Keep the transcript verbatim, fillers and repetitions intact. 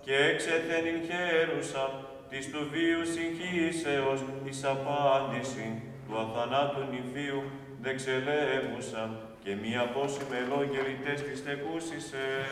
και εξεθένην χαίρουσα της του βίου συγχύσεως εις απάντηση του αθανάτου νηφίου δεξελεύουσα και μία πόση μελόγερη τες της τεκούσισε.